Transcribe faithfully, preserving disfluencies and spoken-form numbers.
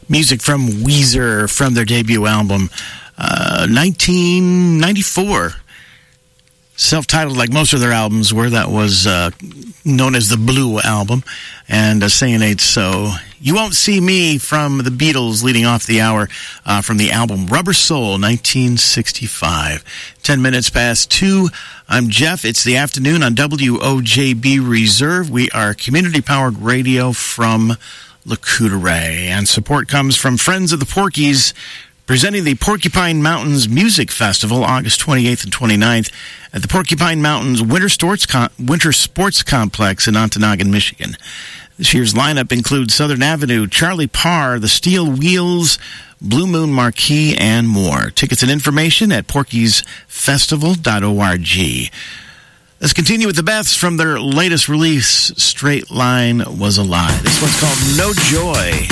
Music from Weezer from their debut album, uh, nineteen ninety-four. Self-titled, like most of their albums were. That was uh, known as the Blue Album. And uh, saying it so. You Won't See Me from the Beatles leading off the hour uh, from the album Rubber Soul, nineteen sixty-five. Ten minutes past two. I'm Jeff. It's the afternoon on W O J B Reserve. We are community-powered radio from Lac-Courte. And support comes from Friends of the Porkies, presenting the Porcupine Mountains Music Festival, August twenty-eighth and twenty-ninth, at the Porcupine Mountains Winter Sports, Com- Winter Sports Complex in Ontonagon, Michigan. This year's lineup includes Southern Avenue, Charlie Parr, the Steel Wheels, Blue Moon Marquee, and more. Tickets and information at porkies festival dot org. Let's continue with the Beths from their latest release, Straight Line Was a Lie. This one's called No Joy.